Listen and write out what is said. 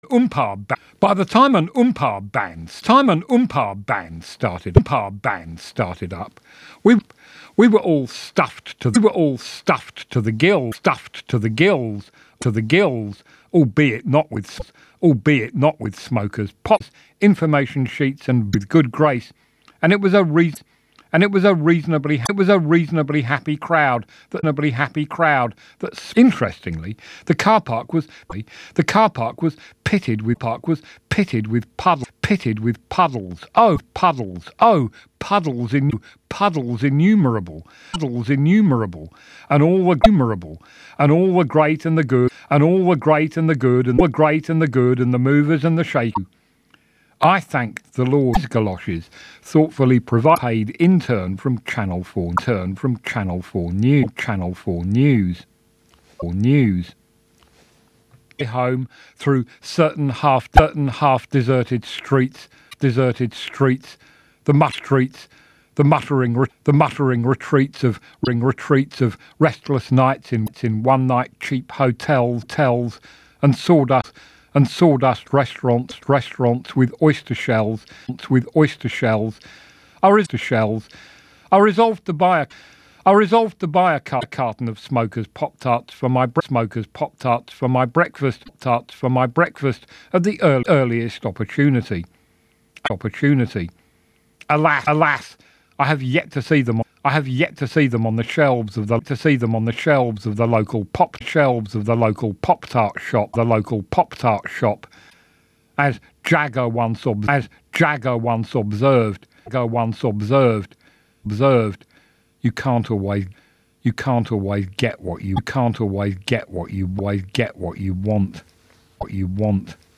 By the time an umpire band started up, we were all stuffed to the gills, albeit not with smokers' pots, information sheets, and with good grace, and it was a reasonably happy crowd. That interestingly, the car park was pitted with puddles. Oh, puddles innumerable, and all were great and the good, and the movers and the shakers. I thank the Lord his galoshes thoughtfully paid intern from Channel 4 News. Home through certain half deserted streets, the muttering retreats of restless nights in one night cheap hotels and sawdust restaurants with oyster shells. I resolved to buy a carton of Smokers Pop-Tarts for my breakfast at the earliest opportunity. Alas, I have yet to see them on the shelves of the local Pop-Tart shop. As Jagger once observed, you can't always get what you want.